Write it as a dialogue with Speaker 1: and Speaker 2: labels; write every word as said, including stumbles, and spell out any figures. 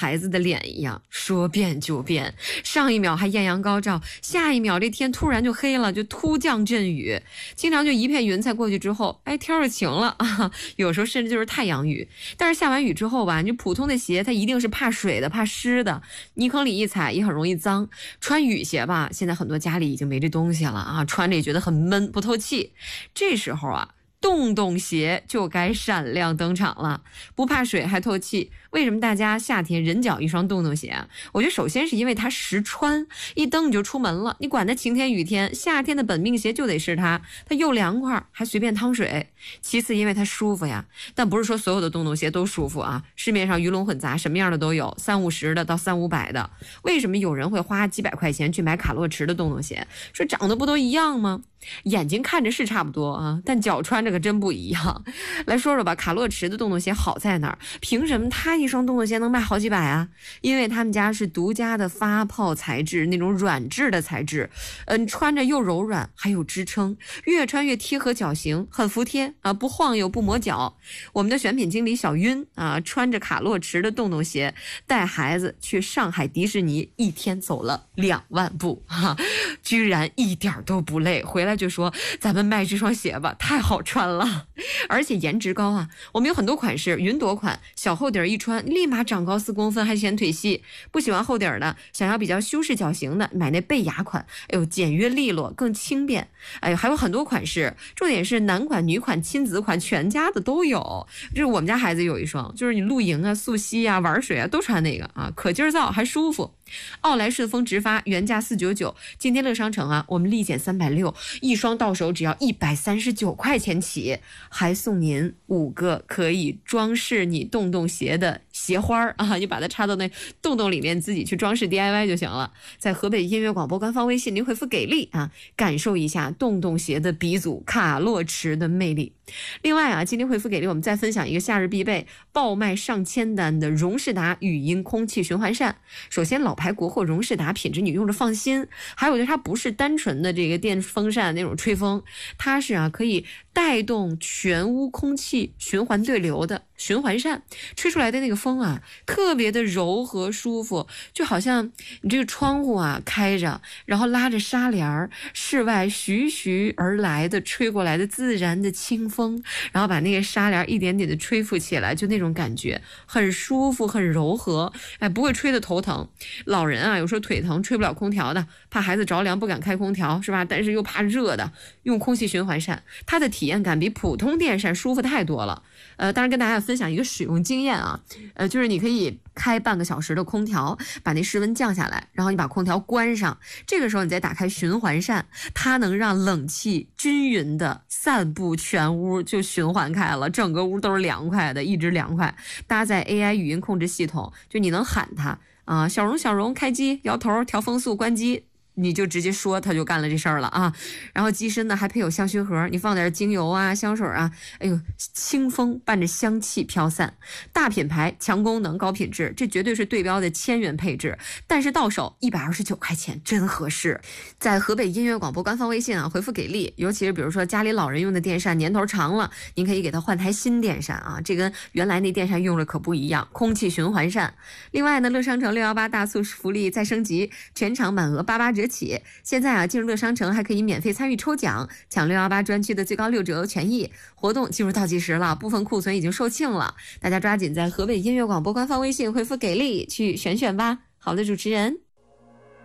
Speaker 1: 孩子的脸一样，说变就变。上一秒还艳阳高照，下一秒这天突然就黑了，就突降阵雨，经常就一片云彩过去之后，哎，天就晴了啊，有时候甚至就是太阳雨。但是下完雨之后吧，你普通的鞋它一定是怕水的，怕湿的，泥坑里一踩也很容易脏。穿雨鞋吧，现在很多家里已经没这东西了啊，穿着也觉得很闷不透气。这时候啊，洞洞鞋就该闪亮登场了，不怕水还透气。为什么大家夏天人脚一双洞洞鞋啊？我觉得首先是因为它实穿，一蹬你就出门了，你管它晴天雨天，夏天的本命鞋就得是它，它又凉快还随便趟水。其次因为它舒服呀，但不是说所有的洞洞鞋都舒服啊，市面上鱼龙混杂，什么样的都有，三五十的到三五百的。为什么有人会花几百块钱去买卡洛驰的洞洞鞋？说长得不都一样吗？眼睛看着是差不多啊，但脚穿着可真不一样。来说说吧，卡洛驰的洞洞鞋好在哪儿？凭什么它一双洞洞鞋能卖好几百啊？因为他们家是独家的发泡材质，那种软质的材质，嗯，穿着又柔软还有支撑，越穿越贴合脚型，很服帖啊，不晃悠不磨脚。我们的选品经理小晕啊，穿着卡洛驰的洞洞鞋带孩子去上海迪士尼，一天走了两万步哈，居然一点都不累，回来就说咱们卖这双鞋吧，太好穿了，而且颜值高啊。我们有很多款式，云朵款小厚底儿一穿立马长高四公分，还显腿细。不喜欢厚底儿的，想要比较修饰脚型的，买那贝雅款，哎呦，简约利落更轻便。哎呦，还有很多款式，重点是男款女款亲子款全家的都有。就是我们家孩子有一双，就是你露营啊溯溪啊玩水啊都穿那个啊，可劲儿造还舒服。奥莱顺风直发原价四九九，今天乐商城啊，我们立减三百六，一双到手只要一百三十九块钱起，还送您五个可以装饰你洞洞鞋的鞋花啊，你把它插到那洞洞里面，自己去装饰 D I Y 就行了。在河北音乐广播官方微信，您回复给力啊，感受一下洞洞鞋的鼻祖卡洛驰的魅力。另外啊，今天回复给力，我们再分享一个夏日必备，爆卖上千单的荣仕达语音空气循环扇。首先，老牌国货荣仕达品质你用着放心，还有就是它不是单纯的这个电风扇那种吹风，它是啊可以带动全屋空气循环对流的循环扇，吹出来的那个风啊特别的柔和舒服，就好像你这个窗户啊开着，然后拉着纱帘，室外徐徐而来的吹过来的自然的清风，然后把那个纱帘一点点的吹拂起来，就那种感觉很舒服很柔和，哎，不会吹得头疼。老人啊有时候腿疼吹不了空调的，怕孩子着凉不敢开空调是吧，但是又怕热的，用空气循环扇，它的体验感比普通电扇舒服太多了。呃，当然跟大家分享一个使用经验啊，呃，就是你可以开半个小时的空调，把那室温降下来，然后你把空调关上，这个时候你再打开循环扇，它能让冷气均匀的散布全屋，就循环开了，整个屋都是凉快的，一直凉快。搭载 A I 语音控制系统，就你能喊它啊，小荣小荣开机，摇头调风速关机，你就直接说，他就干了这事儿了啊。然后机身呢还配有香薰盒，你放点精油啊香水啊，哎呦，清风伴着香气飘散。大品牌强功能高品质，这绝对是对标的千元配置，但是到手一百二十九块钱真合适。在河北音乐广播官方微信啊回复给力，尤其是比如说家里老人用的电扇年头长了，您可以给他换台新电扇啊，这跟原来那电扇用了可不一样，空气循环扇。另外呢，乐商城六一八大促福利再升级，全场满额八八折起，现在啊进入乐商城还可以免费参与抽奖，抢六一八专区的最高六折权益。活动进入倒计时了，部分库存已经售罄了，大家抓紧在河北音乐广播官方微信回复给力去选选吧。好的，主持人。